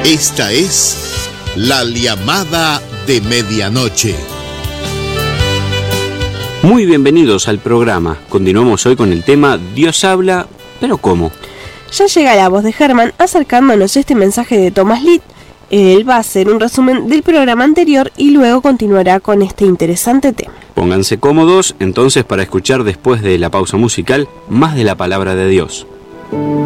Esta es la llamada de medianoche. Muy bienvenidos al programa. Continuamos hoy con el tema Dios habla, pero ¿cómo? Ya llega la voz de Germán acercándonos este mensaje de Thomas Litt. Él va a hacer un resumen del programa anterior y luego continuará con este interesante tema. Pónganse cómodos entonces para escuchar después de la pausa musical más de la palabra de Dios.